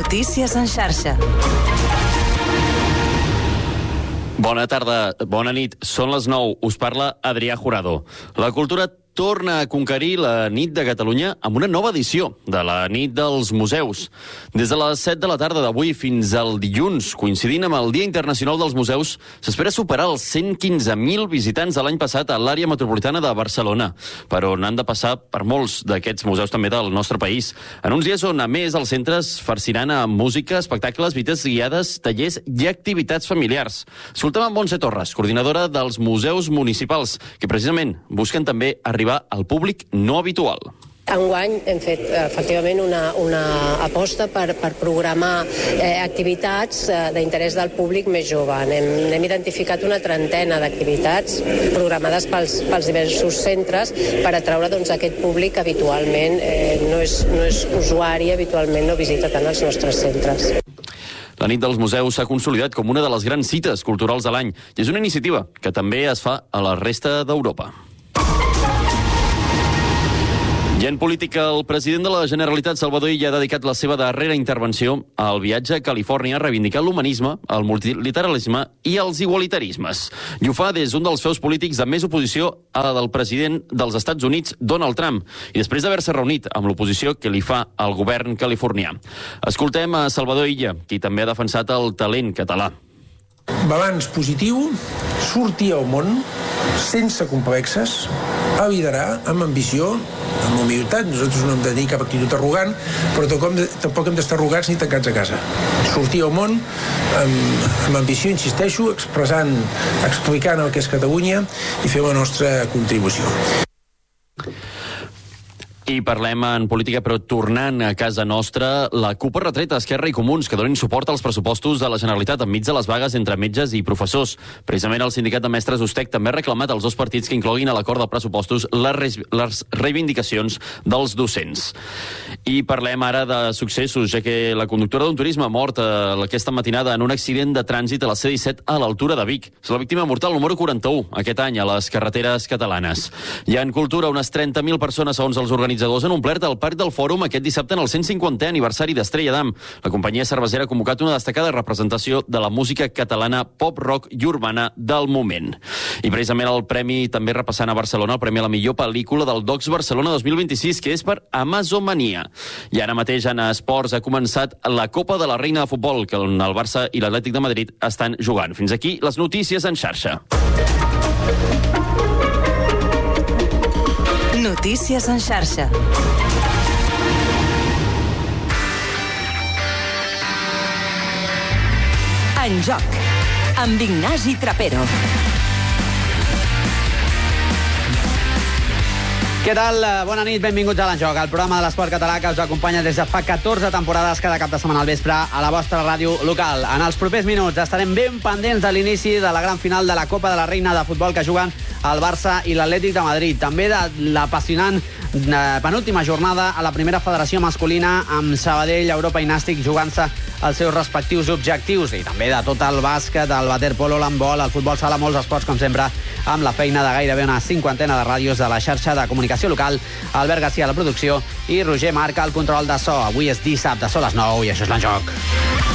Notícies en xarxa. Bona tarda, bona nit. Són les 9. Us parla Adrià Jurado. La cultura torna a conquerir la nit de Catalunya amb una nova edició de la nit dels museus. Des de les 7 de la tarda d'avui fins al dilluns, coincidint amb el Dia Internacional dels Museus, s'espera superar els 115.000 visitants de l'any passat a l'àrea metropolitana de Barcelona, per on han de passar per molts d'aquests museus també del nostre país. En uns dies on, a més, els centres farciran amb música, espectacles, visites guiades, tallers i activitats familiars. Escoltem amb Montse Torres, coordinadora dels museus municipals, que precisament busquen també arribar al públic no habitual. Enguany hem fet efectivament una aposta per programar activitats d'interès del públic més jove. Hem identificat una trentena d'activitats programades pels diversos centres per atraure aquest públic que habitualment no és usuari, habitualment no visita tant els nostres centres. La nit dels museus s'ha consolidat com una de les grans cites culturals de l'any i és una iniciativa que també es fa a la resta d'Europa. I en política, el president de la Generalitat, Salvador Illa, ha dedicat la seva darrera intervenció al viatge a Califòrnia, reivindicant l'humanisme, el multilateralisme i els igualitarismes. I ho fa des d'un dels feus polítics de més oposició a la del president dels Estats Units, Donald Trump, i després d'haver-se reunit amb l'oposició que li fa al govern californià. Escoltem a Salvador Illa, qui també ha defensat el talent català. Balanç positiu, sortir al món sense complexes, a liderar amb ambició, amb humilitat. Nosaltres no hem de tenir cap actitud arrogant, però tampoc hem d'estar arrogants ni tancats a casa. Sortir al món amb ambició, insisteixo, explicant el que és Catalunya i fer la nostra contribució. I parlem en política, però tornant a casa nostra, la CUP ha retret a Esquerra i Comuns que donin suport als pressupostos de la Generalitat enmig de les vagues entre metges i professors. Precisament el sindicat de mestres USTEC també ha reclamat als dos partits que incloguin a l'acord de pressupostos les reivindicacions dels docents. I parlem ara de successos, ja que la conductora d'un turisme ha mort aquesta matinada en un accident de trànsit a la C-17 a l'altura de Vic. És la víctima mortal número 41 aquest any a les carreteres catalanes. I en cultura, unes 30.000 persones, segons els organitzadors, han omplert el Parc del Fòrum aquest dissabte en el 150è aniversari d'Estrella Damm. La companyia cervesera ha convocat una destacada representació de la música catalana pop, rock i urbana del moment. I precisament el premi, també repassant a Barcelona, el premi a la millor pel·lícula del Docs Barcelona 2026, que és per Amazomania. I ara mateix en esports ha començat la Copa de la Reina de Futbol, que el Barça i l'Atlètic de Madrid estan jugant. Fins aquí les notícies en xarxa. Notícies en xarxa. En joc, amb Ignasi Trapero. Què tal? Bona nit, benvinguts a l'En Joc, el programa de l'esport català que us acompanya des de fa 14 temporades cada cap de setmana al vespre a la vostra ràdio local. En els propers minuts estarem ben pendents de l'inici de la gran final de la Copa de la Reina de Futbol que juguen el Barça i l'Atlètic de Madrid. També de l'apassionant penúltima jornada a la primera federació masculina amb Sabadell, Europa i Nàstic jugant-se els seus respectius objectius, i també de tot el bàsquet, el waterpolo, l'handbol, el futbol sala, molts esports, com sempre, amb la feina de gairebé una cinquantena de ràdios de la xarxa de comunicació local, Albert Garcia a la producció i Roger Marca al control de so. Avui és dissabte, són les 9 i això és l'En Joc.